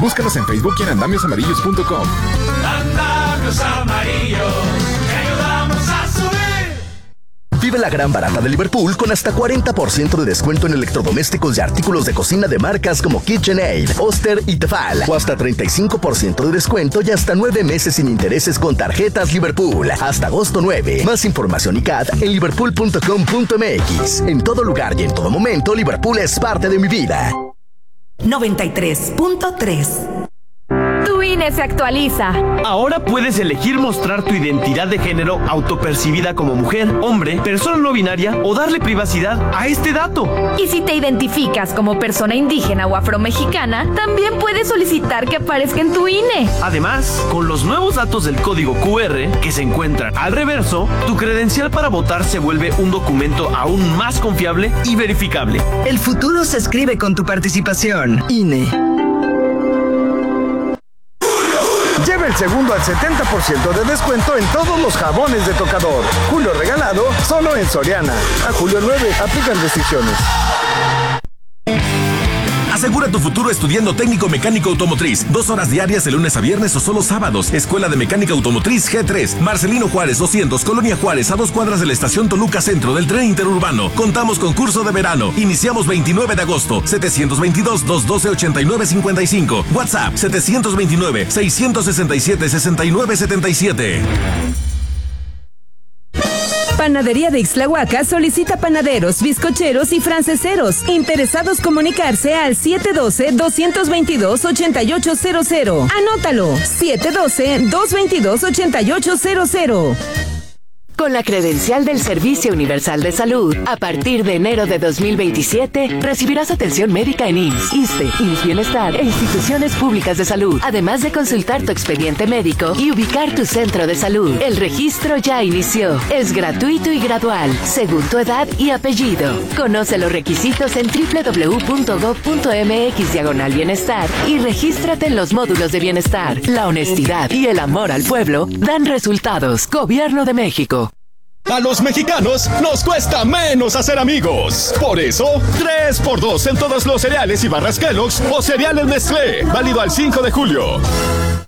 Búscanos en Facebook y en andamiosamarillos.com. Andamios Amarillos, te ayudamos a subir. Vive la gran barata de Liverpool con hasta 40% de descuento en electrodomésticos y artículos de cocina de marcas como KitchenAid, Oster y Tefal. O hasta 35% de descuento y hasta 9 meses sin intereses con tarjetas Liverpool. Hasta agosto 9. Más información y CAT en liverpool.com.mx. En todo lugar y en todo momento, Liverpool es parte de mi vida. 93.3. Tu INE se actualiza. Ahora puedes elegir mostrar tu identidad de género autopercibida como mujer, hombre, persona no binaria o darle privacidad a este dato. Y si te identificas como persona indígena o afromexicana, también puedes solicitar que aparezca en tu INE. Además, con los nuevos datos del código QR que se encuentran al reverso, tu credencial para votar se vuelve un documento aún más confiable y verificable. El futuro se escribe con tu participación. INE. Lleva el segundo al 70% de descuento en todos los jabones de tocador. Julio regalado, solo en Soriana. A julio 9, aplican restricciones. Asegura tu futuro estudiando técnico mecánico automotriz. 2 horas diarias de lunes a viernes o solo sábados. Escuela de Mecánica Automotriz G3. Marcelino Juárez 200, Colonia Juárez, a 2 cuadras de la estación Toluca Centro del tren interurbano. Contamos con curso de verano. Iniciamos 29 de agosto. 722-212-8955. WhatsApp 729-667-6977. Panadería de Ixtlahuaca solicita panaderos, bizcocheros y franceseros. Interesados comunicarse al 712-222-8800. Anótalo, 712-222-8800. Con la credencial del Servicio Universal de Salud, a partir de enero de 2027, recibirás atención médica en IMSS, ISSSTE, IMSS Bienestar e instituciones públicas de salud, además de consultar tu expediente médico y ubicar tu centro de salud. El registro ya inició. Es gratuito y gradual, según tu edad y apellido. Conoce los requisitos en www.gov.mx/bienestar y regístrate en los módulos de bienestar. La honestidad y el amor al pueblo dan resultados. Gobierno de México. A los mexicanos nos cuesta menos hacer amigos. Por eso, 3x2 en todos los cereales y barras Kellogg's o cereales Nestlé. Válido al 5 de julio.